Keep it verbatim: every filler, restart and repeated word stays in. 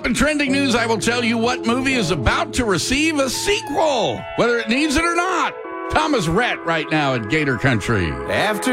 up in trending news, I will tell you what movie is about to receive a sequel, whether it needs it or not. Thomas Rhett right now at Gator Country. After